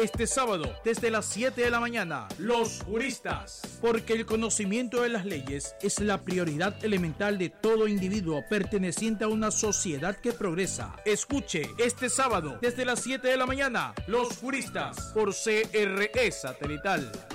este sábado desde las 7 de la mañana. Los juristas. Porque el conocimiento de las leyes es la prioridad elemental de todo individuo perteneciente a una sociedad que progresa. Escuche este sábado desde las 7 de la mañana. Los juristas por CRE Satelital.